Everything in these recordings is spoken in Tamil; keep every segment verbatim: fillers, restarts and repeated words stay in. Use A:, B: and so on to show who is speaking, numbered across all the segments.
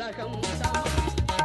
A: உலகம் சமம்.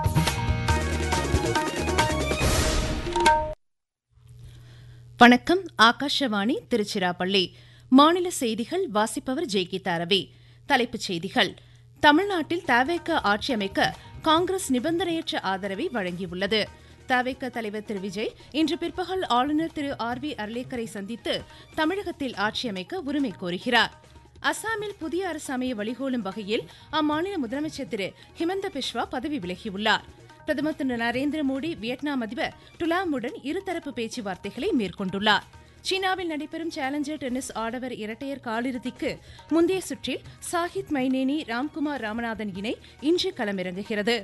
B: வணக்கம். ஆகாஷவாணி திருச்சிராப்பள்ளி. மாநில செய்திகள் வாசிப்பவர் ஜெய்கீதா ரவி. தலைப்புச் செய்திகள். தமிழ்நாட்டில் தவேக ஆட்சி அமைக்க காங்கிரஸ் நிபந்தனையற்ற ஆதரவை வழங்கியுள்ளது. தவேக தலைவர் திரு விஜய் இன்று பிற்பகல் ஆளுநர் திரு ஆர் வி அர்லேக்கரை சந்தித்து தமிழகத்தில் ஆட்சி அமைக்க உரிமை கோருகிறார். அசாமில் புதிய அரசு அமைய வழிகோலும் வகையில் அம்மாநில முதலமைச்சர் திரு ஹிமந்த பிஸ்வா பதவி விலகியுள்ளார். பிரதமர் திரு நரேந்திர மோடி வியட்நாம் அதிபர் டுலாமுடன் இருதரப்பு பேச்சுவார்த்தைகளை மேற்கொண்டுள்ளார். சீனாவில் நடைபெறும் சேலஞ்சர் டென்னிஸ் ஆடவர் இரட்டையர் காலிறுதிக்கு முந்தைய சுற்றில் சாஹித் மைனேனி ராம்குமார் ராமநாதன் இணை இன்று களமிறங்குகிறது.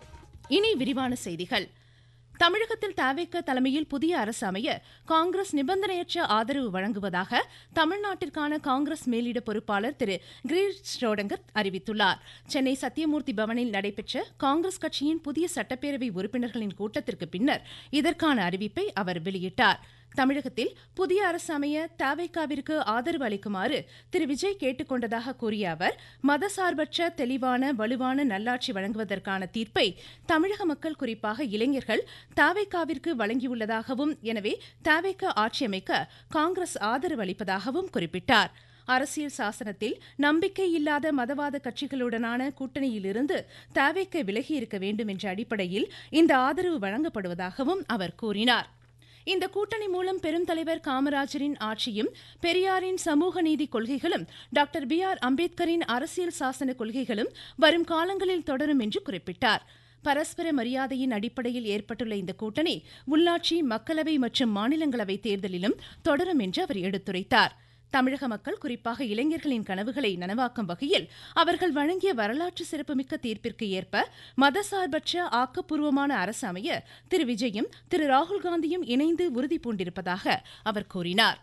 B: இனி விரிவான செய்திகள். தமிழகத்தில் தவேக தலைமையில் புதிய அரசு அமைய காங்கிரஸ் நிபந்தனையற்ற ஆதரவு வழங்குவதாக தமிழ்நாட்டிற்கான காங்கிரஸ் மேலிட பொறுப்பாளர் திரு கிரீஷ் ஷ்ரோடங்கர் அறிவித்துள்ளார். சென்னை சத்தியமூர்த்தி பவனில் நடைபெற்ற காங்கிரஸ் கட்சியின் புதிய சட்டப்பேரவை உறுப்பினர்களின் கூட்டத்திற்கு பின்னர் இதற்கான அறிவிப்பை அவர் வெளியிட்டார். தமிழகத்தில் புதிய அரசு அமைய தவேகாவிற்கு ஆதரவு அளிக்குமாறு திரு விஜய் கேட்டுக் கொண்டதாக கூறிய அவர், மதசார்பற்ற தெளிவான வலுவான நல்லாட்சி வழங்குவதற்கான தீர்ப்பை தமிழக மக்கள் குறிப்பாக இளைஞர்கள் தவேகாவிற்கு வழங்கியுள்ளதாகவும், எனவே தவேக ஆட்சி அமைக்க காங்கிரஸ் ஆதரவு அளிப்பதாகவும் குறிப்பிட்டார். அரசியல் சாசனத்தில் நம்பிக்கை இல்லாத மதவாத கட்சிகளுடனான கூட்டணியிலிருந்து தவேக விலகியிருக்க வேண்டும் என்ற அடிப்படையில் இந்த ஆதரவு வழங்கப்படுவதாகவும் அவர் கூறினார். இந்த கூட்டணி மூலம் பெருந்தலைவர் காமராஜரின் ஆட்சியும் பெரியாரின் சமூக நீதி கொள்கைகளும் டாக்டர் பி ஆர் அம்பேத்கரின் அரசியல் சாசன கொள்கைகளும் வரும் காலங்களில் தொடரும் என்று குறிப்பிட்டார். பரஸ்பர மரியாதையின் அடிப்படையில் ஏற்பட்டுள்ள இந்த கூட்டணி உள்ளாட்சி, மக்களவை மற்றும் மாநிலங்களவை தேர்தலிலும் தொடரும் என்று அவர் எடுத்துரைத்தார். தமிழக மக்கள் குறிப்பாக இளைஞர்களின் கனவுகளை நனவாக்கும் வகையில் அவர்கள் வழங்கிய வரலாற்று சிறப்புமிக்க தீர்ப்பிற்கு ஏற்ப மதசார்பற்ற ஆக்கப்பூர்வமான அரசு அமைய திரு விஜயும் திரு ராகுல்காந்தியும் இணைந்து உறுதி பூண்டிருப்பதாக அவர் கூறினார்.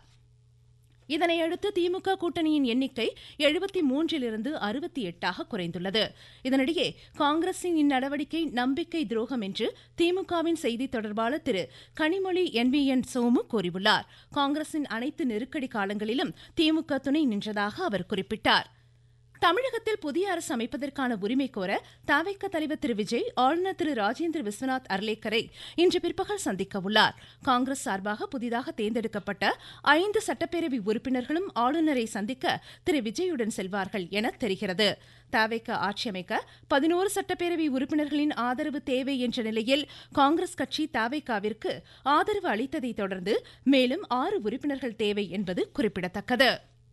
B: இதனையடுத்து திமுக கூட்டணியின் எண்ணிக்கை எழுபத்தி மூன்றிலிருந்து அறுபத்தி எட்டாக குறைந்துள்ளது. இதனிடையே காங்கிரசின் இந்நடவடிக்கை நம்பிக்கை துரோகம் என்று திமுகவின் செய்தி தொடர்பாளர் திரு கனிமொழி என் வி என் சோமு கூறியுள்ளார். காங்கிரசின் அனைத்து நெருக்கடி காலங்களிலும் திமுக துணை நின்றதாக அவர் குறிப்பிட்டார். தமிழகத்தில் புதிய அரசு அமைப்பதற்கான உரிமை கோர தவேக தலைவர் திரு விஜய் ஆளுநர் திரு ராஜேந்திர விஸ்வநாத் அர்லேக்கரை இன்று பிற்பகல் சந்திக்க உள்ளார். காங்கிரஸ் சார்பாக புதிதாக தேர்ந்தெடுக்கப்பட்ட ஐந்து சட்டப்பேரவை உறுப்பினர்களும் ஆளுநரை சந்திக்க திரு விஜயுடன் செல்வார்கள் என தெரிகிறது. தவேக ஆட்சி அமைக்க பதினோரு சட்டப்பேரவை உறுப்பினர்களின் ஆதரவு தேவை என்ற நிலையில் காங்கிரஸ் கட்சி தவேகாவிற்கு ஆதரவு அளித்ததை தொடர்ந்து மேலும் ஆறு உறுப்பினர்கள் தேவை என்பது குறிப்பிடத்தக்கது.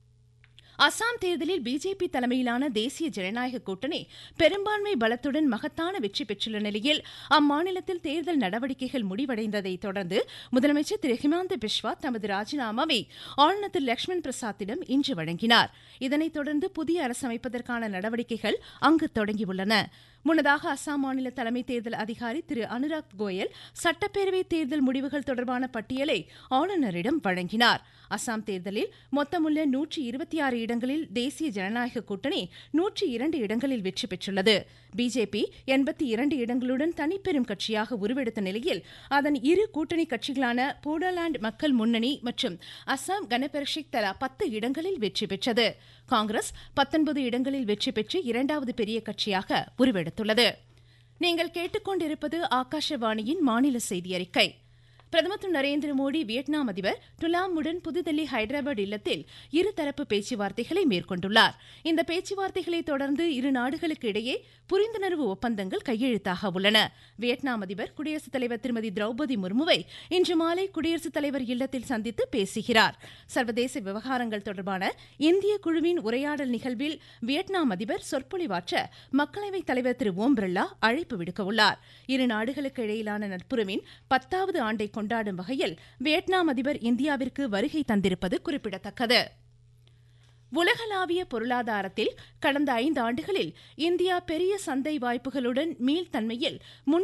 B: அசாம் தேர்தலில் பிஜேபி தலைமையிலான தேசிய ஜனநாயக கூட்டணி பெரும்பான்மை பலத்துடன் மகத்தான வெற்றி பெற்றுள்ள நிலையில் அம்மாநிலத்தில் தேர்தல் நடவடிக்கைகள் முடிவடைந்ததை தொடர்ந்து முதலமைச்சர் திரு ஹிமந்த பிஸ்வா தமது ராஜினாமாவை ஆளுநர் திரு லட்சுமண் பிரசாத்திடம் இன்று வழங்கினார். இதனைத் தொடர்ந்து புதிய அரசு அமைப்பதற்கான நடவடிக்கைகள் அங்கு தொடங்கியுள்ளன. முன்னதாக அசாம் மாநில தலைமை தேர்தல் அதிகாரி திரு அனுராக் கோயல் சட்டப்பேரவை தேர்தல் முடிவுகள் தொடர்பான பட்டியலை ஆளுநரிடம் வழங்கினார். அசாம் தேர்தலில் மொத்தமுள்ள நூற்றி இருபத்தி ஆறு இடங்களில் தேசிய ஜனநாயக கூட்டணி நூற்றி இரண்டு இடங்களில் வெற்றி பெற்றுள்ளது. பிஜேபி எண்பத்தி இரண்டு இடங்களுடன் தனிப்பெரும் கட்சியாக உருவெடுத்த நிலையில் அதன் இரு கூட்டணி கட்சிகளான போடோலாந்து மக்கள் முன்னணி மற்றும் அசாம் கனபரிஷத் தலா பத்து இடங்களில் வெற்றி பெற்றது. காங்கிரஸ் பத்தொன்பது இடங்களில் வெற்றி பெற்று இரண்டாவது பெரிய கட்சியாக உருவெடுத்துள்ளது. நீங்கள் கேட்டுக்கொண்டிருப்பது ஆகாஷவாணியின் மாநில செய்தி அறிக்கை. பிரதமர் திரு நரேந்திர மோடி வியட்நாம் அதிபர் டுலாமுடன் புதுதில்லி ஹைதராபாத் இல்லத்தில் இருதரப்பு பேச்சுவார்த்தைகளை மேற்கொண்டுள்ளார். இந்த பேச்சுவார்த்தைகளை தொடர்ந்து இரு நாடுகளுக்கு இடையே புரிந்துணர்வு ஒப்பந்தங்கள் கையெழுத்தாக உள்ளன. வியட்நாம் அதிபர் குடியரசுத் தலைவர் திருமதி திரௌபதி முர்முவை இன்று மாலை குடியரசுத் தலைவர் இல்லத்தில் சந்தித்து பேசுகிறார். சர்வதேச விவகாரங்கள் தொடர்பான இந்திய குழுவின் உரையாடல் நிகழ்வில் வியட்நாம் அதிபர் சொற்பொழிவாற்ற மக்களவைத் தலைவர் திரு ஓம் பிர்லா அழைப்பு விடுக்கவுள்ளார். இரு நாடுகளுக்கு இடையிலான நட்புறவின் பத்தாவது ஆண்டை கொண்டாடும் வகையில் வியட்நாம் அதிபர் இந்தியாவிற்கு வருகை தந்திருப்பது குறிப்பிடத்தக்கது. உலகளாவிய பொருளாதாரத்தில் கடந்த ஐந்து ஆண்டுகளில் இந்தியா பெரிய சந்தை வாய்ப்புகளுடன் மீள்தன்மையில் முன்